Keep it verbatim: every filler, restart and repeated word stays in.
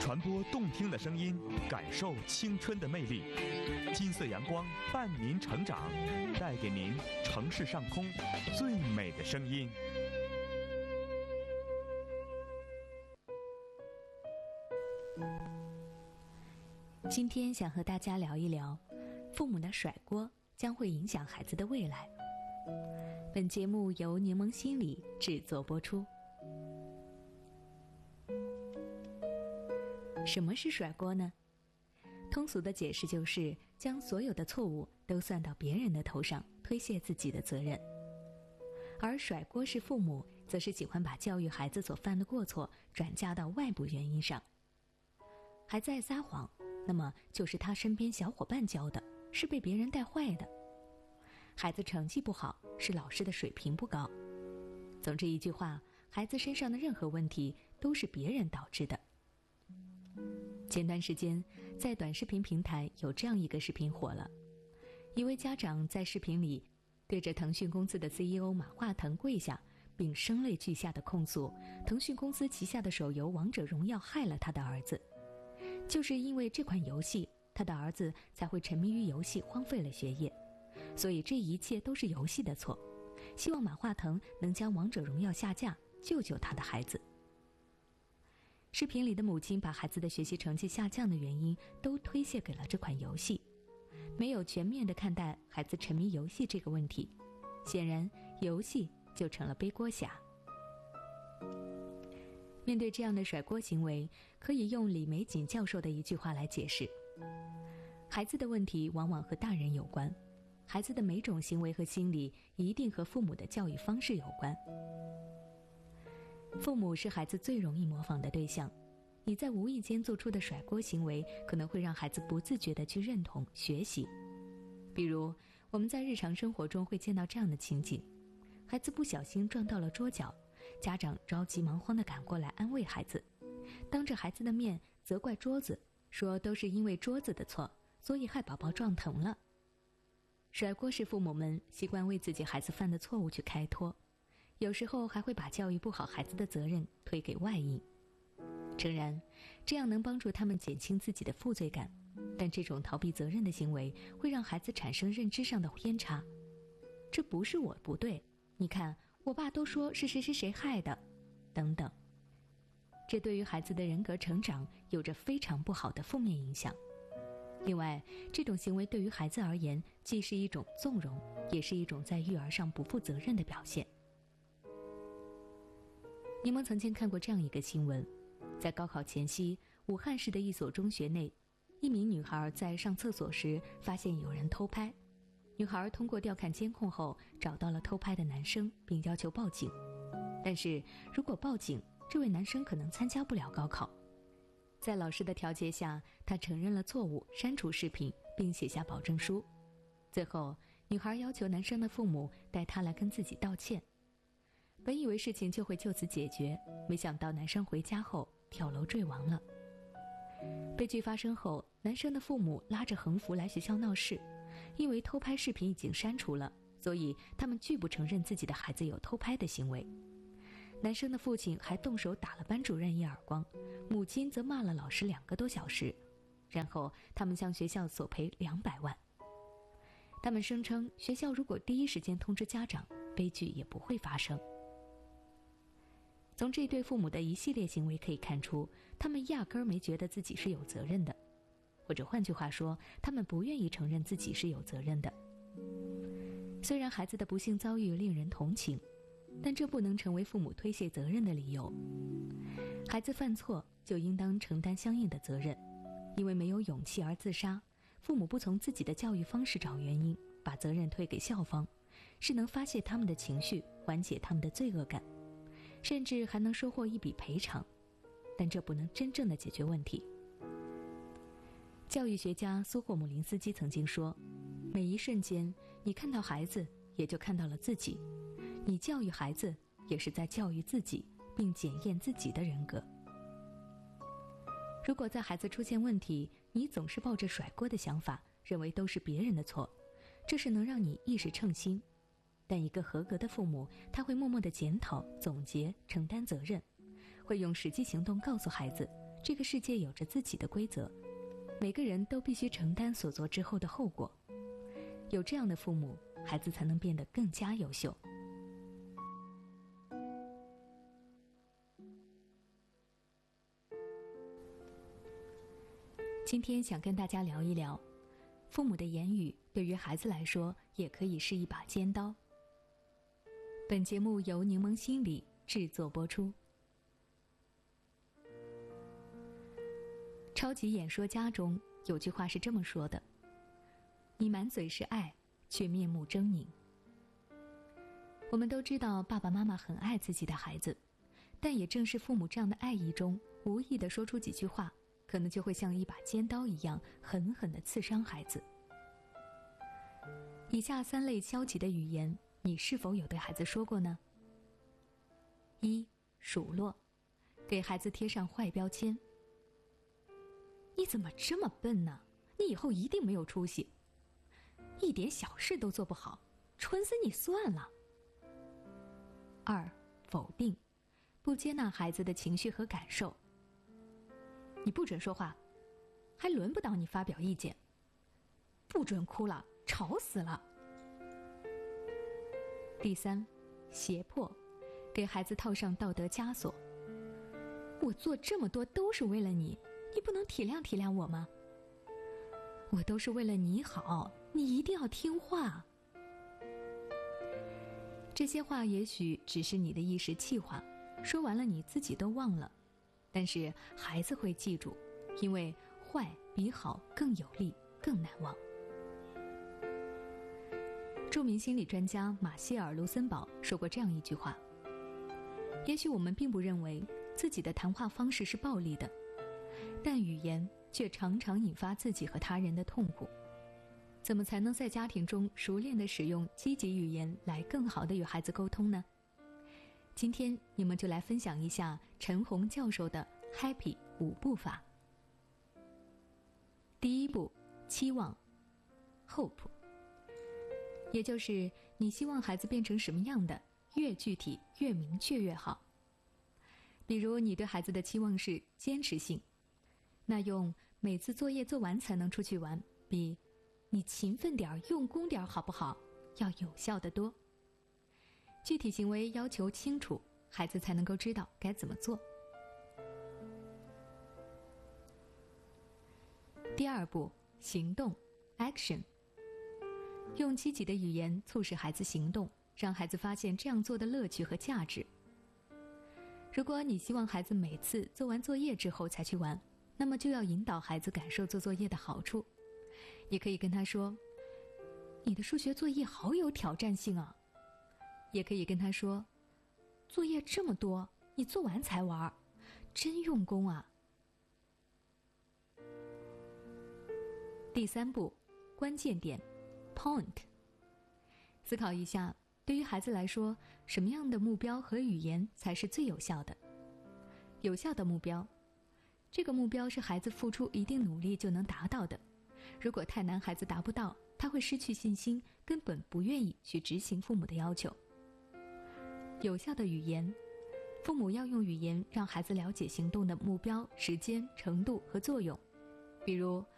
传播动听的声音，感受青春的魅力。金色阳光伴您成长，带给您城市上空最美的声音。 今天想和大家聊一聊，父母的甩锅将会影响孩子的未来。本节目由柠檬心理制作播出。什么是甩锅呢？通俗的解释就是将所有的错误都算到别人的头上，推卸自己的责任。而甩锅式父母则是喜欢把教育孩子所犯的过错转嫁到外部原因上。孩子爱撒谎，那么就是他身边小伙伴教的，是被别人带坏的。孩子成绩不好，是老师的水平不高。总之一句话，孩子身上的任何问题都是别人导致的。前段时间，在短视频平台有这样一个视频火了。一位家长在视频里对着腾讯公司的 C E O 马化腾跪下，并声泪俱下地控诉腾讯公司旗下的手游《王者荣耀》害了他的儿子。就是因为这款游戏，他的儿子才会沉迷于游戏，荒废了学业。所以这一切都是游戏的错。希望马化腾能将《王者荣耀》下架，救救他的孩子。视频里的母亲把孩子的学习成绩下降的原因都推卸给了这款游戏，没有全面地看待孩子沉迷游戏这个问题，显然游戏就成了背锅侠。面对这样的甩锅行为，可以用李玫瑾教授的一句话来解释：孩子的问题往往和大人有关，孩子的每种行为和心理一定和父母的教育方式有关。父母是孩子最容易模仿的对象，你在无意间做出的甩锅行为可能会让孩子不自觉地去认同学习。比如我们在日常生活中会见到这样的情景，孩子不小心撞到了桌角，家长着急忙慌地赶过来安慰孩子，当着孩子的面责怪桌子，说都是因为桌子的错，所以害宝宝撞疼了。甩锅式父母们习惯为自己孩子犯的错误去开脱，有时候还会把教育不好孩子的责任推给外因。诚然，这样能帮助他们减轻自己的负罪感，但这种逃避责任的行为会让孩子产生认知上的偏差。这不是我不对，你看我爸都说是谁谁谁害的，等等。这对于孩子的人格成长有着非常不好的负面影响。另外，这种行为对于孩子而言，既是一种纵容，也是一种在育儿上不负责任的表现。柠檬曾经看过这样一个新闻，在高考前夕，武汉市的一所中学内，一名女孩在上厕所时发现有人偷拍。女孩通过调看监控后找到了偷拍的男生，并要求报警。但是如果报警，这位男生可能参加不了高考。在老师的调解下，他承认了错误，删除视频，并写下保证书。最后，女孩要求男生的父母带她来跟自己道歉。本以为事情就会就此解决，没想到男生回家后跳楼坠亡了。悲剧发生后，男生的父母拉着横幅来学校闹事，因为偷拍视频已经删除了，所以他们拒不承认自己的孩子有偷拍的行为。男生的父亲还动手打了班主任一耳光，母亲则骂了老师两个多小时，然后他们向学校索赔两百万。他们声称，学校如果第一时间通知家长，悲剧也不会发生。从这对父母的一系列行为可以看出，他们压根儿没觉得自己是有责任的，或者换句话说，他们不愿意承认自己是有责任的。虽然孩子的不幸遭遇令人同情，但这不能成为父母推卸责任的理由。孩子犯错就应当承担相应的责任，因为没有勇气而自杀，父母不从自己的教育方式找原因，把责任推给校方，是能发泄他们的情绪，缓解他们的罪恶感，甚至还能收获一笔赔偿，但这不能真正的解决问题。教育学家苏霍姆林斯基曾经说，每一瞬间你看到孩子，也就看到了自己，你教育孩子，也是在教育自己，并检验自己的人格。如果在孩子出现问题，你总是抱着甩锅的想法，认为都是别人的错，这是能让你一时称心。但一个合格的父母，他会默默地检讨、总结、承担责任，会用实际行动告诉孩子， 这个世界有着自己的规则，每个人都必须承担所做之后的后果。有这样的父母，孩子才能变得更加优秀。今天想跟大家聊一聊，父母的言语对于孩子来说也可以是一把尖刀。本节目由柠檬心理制作播出。超级演说家中有句话是这么说的：你满嘴是爱，却面目狰狞。我们都知道爸爸妈妈很爱自己的孩子，但也正是父母这样的爱意中，无意地说出几句话，可能就会像一把尖刀一样狠狠地刺伤孩子。以下三类消极的语言，你是否有对孩子说过呢？一、数落，给孩子贴上坏标签。你怎么这么笨呢？你以后一定没有出息，一点小事都做不好，蠢死你算了。二、否定，不接纳孩子的情绪和感受。你不准说话，还轮不到你发表意见。不准哭了，吵死了。第三，胁迫，给孩子套上道德枷锁。我做这么多都是为了你，你不能体谅体谅我吗？我都是为了你好，你一定要听话。这些话也许只是你的一时气话，说完了你自己都忘了，但是孩子会记住，因为坏比好更有力，更难忘。著名心理专家马歇尔·卢森堡说过这样一句话：也许我们并不认为自己的谈话方式是暴力的，但语言却常常引发自己和他人的痛苦。怎么才能在家庭中熟练地使用积极语言来更好地与孩子沟通呢？今天你们就来分享一下陈红教授的 Happy 五步法。第一步，期望 Hope， 也就是你希望孩子变成什么样的，越具体越明确越好。比如你对孩子的期望是坚持性，那用每次作业做完才能出去玩，比你勤奋点用功点好不好要有效得多。具体行为要求清楚，孩子才能够知道该怎么做。第二步，行动 Action， 用积极的语言促使孩子行动，让孩子发现这样做的乐趣和价值。如果你希望孩子每次做完作业之后才去玩，那么就要引导孩子感受做作业的好处。你可以跟他说，你的数学作业好有挑战性啊。也可以跟他说，作业这么多，你做完才玩，真用功啊。第三步，关键点 Point， 思考一下，对于孩子来说，什么样的目标和语言才是最有效的？有效的目标，这个目标是孩子付出一定努力就能达到的。如果太难，孩子达不到，他会失去信心，根本不愿意去执行父母的要求。有效的语言，父母要用语言让孩子了解行动的目标、时间、程度和作用。比如，